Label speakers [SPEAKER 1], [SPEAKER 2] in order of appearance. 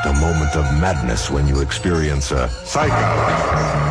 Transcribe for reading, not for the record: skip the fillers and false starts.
[SPEAKER 1] a moment of madness when you experience a psych out.